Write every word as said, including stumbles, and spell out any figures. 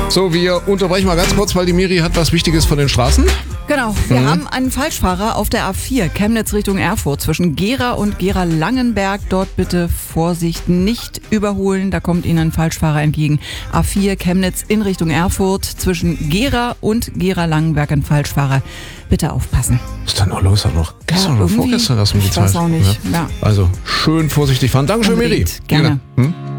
So, wir unterbrechen mal ganz kurz, weil die Miri hat was Wichtiges von den Straßen. Genau, wir Mhm. haben einen Falschfahrer auf der A vier, Chemnitz Richtung Erfurt, zwischen Gera und Gera-Langenberg. Dort bitte Vorsicht, nicht überholen, da kommt Ihnen ein Falschfahrer entgegen. A vier, Chemnitz in Richtung Erfurt, zwischen Gera und Gera-Langenberg ein Falschfahrer. Bitte aufpassen. Was ist denn noch los? Hat noch gestern Ja, oder irgendwie, vorgestern das mit die ich weiß Zeit. auch nicht, ja. Also schön vorsichtig fahren. Dankeschön, Miri. Unbedingt, gerne. Hm?